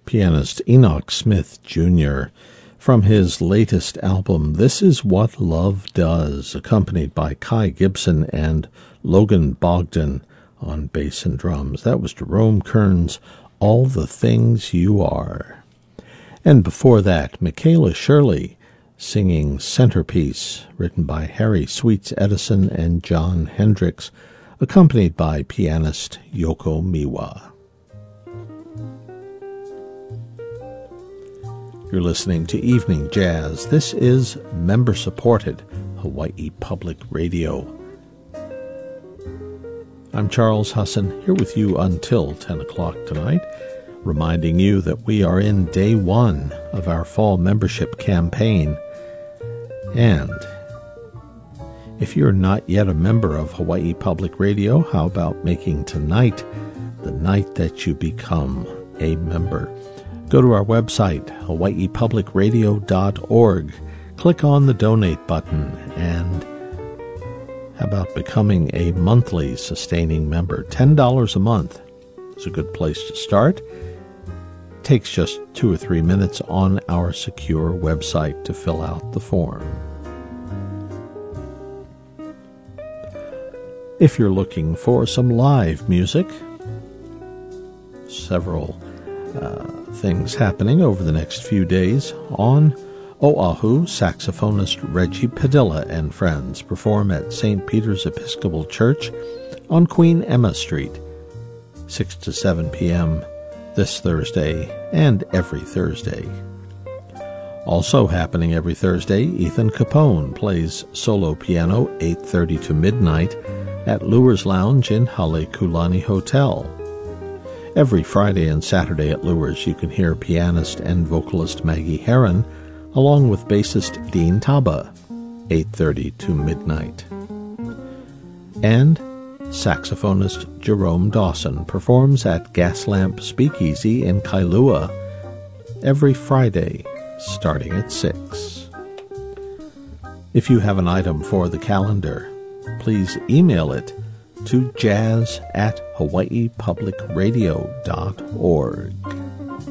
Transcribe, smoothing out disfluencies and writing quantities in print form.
pianist Enoch Smith Jr. from his latest album, This Is What Love Does, accompanied by Kai Gibson and Logan Bogdan on bass and drums. That was Jerome Kern's All the Things You Are. And before that, Michaela Shirley singing Centerpiece, written by Harry Sweets Edison and John Hendricks, accompanied by pianist Yoko Miwa. You're listening to Evening Jazz. This is member-supported Hawaii Public Radio. I'm Charles Husson, here with you until 10 o'clock tonight, reminding you that we are in day one of our fall membership campaign. And if you're not yet a member of Hawaii Public Radio, how about making tonight the night that you become a member? Go to our website, hawaiipublicradio.org. Click on the donate button, and how about becoming a monthly sustaining member? $10 a month is a good place to start. It takes just 2 or 3 minutes on our secure website to fill out the form. If you're looking for some live music, several things happening over the next few days. On Oahu, saxophonist Reggie Padilla and friends perform at St. Peter's Episcopal Church on Queen Emma Street, 6 to 7 p.m. this Thursday and every Thursday. Also happening every Thursday, Ethan Capone plays solo piano 8:30 to midnight at Lures Lounge in Halekulani Hotel. Every Friday and Saturday at Lures, you can hear pianist and vocalist Maggie Herron, along with bassist Dean Taba, 8:30 to midnight. And saxophonist Jerome Dawson performs at Gaslamp Speakeasy in Kailua every Friday, starting at 6. If you have an item for the calendar, please email it to jazz@hawaiipublicradio.org.